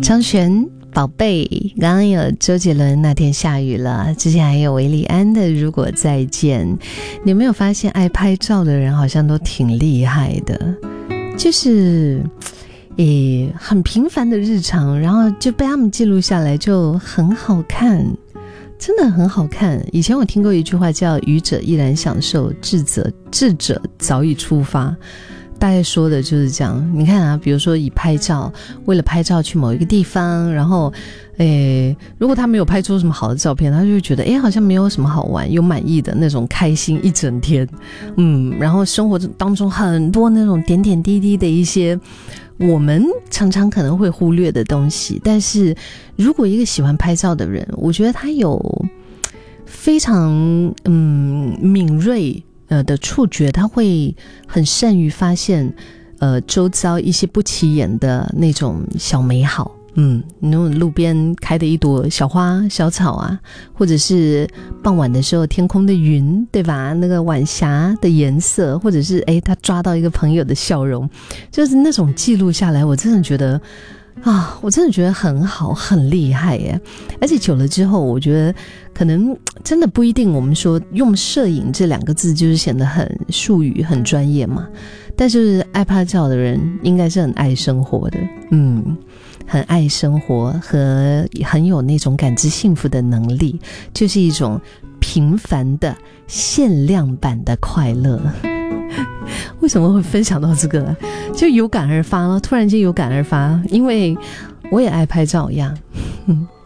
张悬宝贝，刚刚有周杰伦那天下雨了，之前还有韦礼安的如果再见。你有没有发现爱拍照的人好像都挺厉害的，就是很平凡的日常，然后就被他们记录下来，就很好看，真的很好看。以前我听过一句话叫愚者依然享受，智者早已出发，大概说的就是这样。你看啊，比如说以拍照，为了拍照去某一个地方，然后如果他没有拍出什么好的照片，他就会觉得好像没有什么好玩，有满意的那种开心一整天。然后生活当中很多那种点点滴滴的一些我们常常可能会忽略的东西，但是如果一个喜欢拍照的人，我觉得他有非常敏锐的触觉，他会很善于发现周遭一些不起眼的那种小美好。那种路边开的一朵小花小草啊，或者是傍晚的时候天空的云，对吧？那个晚霞的颜色，或者是他抓到一个朋友的笑容，就是那种记录下来，我真的觉得很好，很厉害耶。而且久了之后，我觉得可能真的不一定我们说用摄影这两个字就是显得很术语很专业嘛，但是爱拍照的人应该是很爱生活的，很爱生活和很有那种感知幸福的能力，就是一种平凡的限量版的快乐。为什么会分享到这个？就有感而发了，突然间有感而发，因为我也爱拍照呀。